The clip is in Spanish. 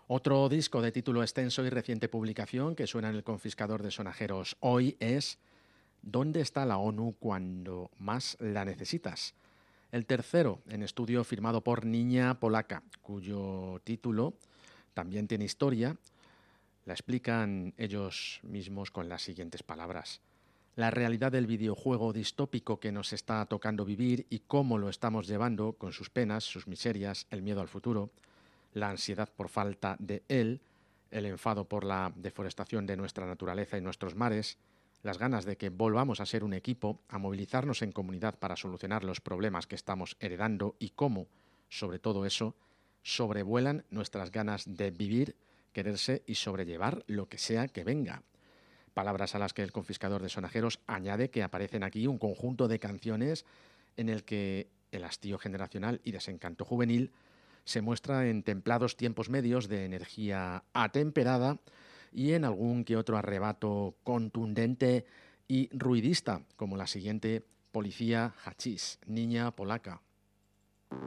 Otro disco de título extenso y reciente publicación que suena en el confiscador de sonajeros hoy es ¿Dónde está la ONU cuando más la necesitas? El tercero en estudio firmado por Niña Polaca, cuyo título también tiene historia. La explican ellos mismos con las siguientes palabras. La realidad del videojuego distópico que nos está tocando vivir y cómo lo estamos llevando con sus penas, sus miserias, el miedo al futuro, la ansiedad por falta de él, el enfado por la deforestación de nuestra naturaleza y nuestros mares, las ganas de que volvamos a ser un equipo, a movilizarnos en comunidad para solucionar los problemas que estamos heredando y cómo, sobre todo eso, sobrevuelan nuestras ganas de vivir, quererse y sobrellevar lo que sea que venga. Palabras a las que el confiscador de sonajeros añade que aparecen aquí un conjunto de canciones en el que el hastío generacional y desencanto juvenil se muestra en templados tiempos medios de energía atemperada y en algún que otro arrebato contundente y ruidista, como la siguiente, Policía Hachís, Niña Polaca.